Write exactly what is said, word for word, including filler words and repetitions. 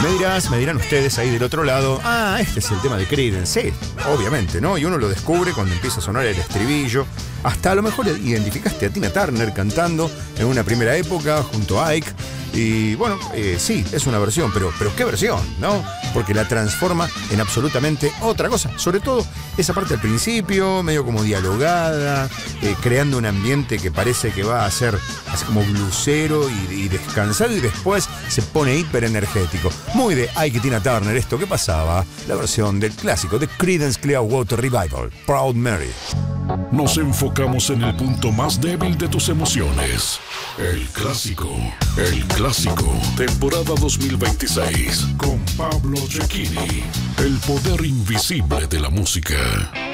Me dirás, me dirán ustedes ahí del otro lado, ah, este es el tema de Creedence. Sí, obviamente, ¿no? Y uno lo descubre cuando empieza a sonar el estribillo. Hasta a lo mejor identificaste a Tina Turner cantando en una primera época junto a Ike. Y bueno, eh, sí, es una versión, pero, pero ¿qué versión? ¿No? Porque la transforma en absolutamente otra cosa. Sobre todo esa parte al principio, medio como dialogada, eh, creando un ambiente que parece que va a ser así como blusero y, y descansado, y después se pone hiper energético. Muy de Ike y Tina Turner esto. ¿Qué pasaba? La versión del clásico de Creedence Clearwater Revival, Proud Mary. Nos enfocamos en el punto más débil de tus emociones. El clásico. El clásico. Temporada dos mil veintiséis. Con Pablo Cecchini. El poder invisible de la música.